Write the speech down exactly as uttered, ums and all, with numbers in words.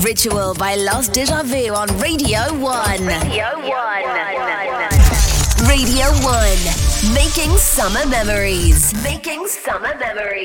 Ritual by Lost Deja Vu on Radio One. Radio One. Radio One. Making summer memories. Making summer memories.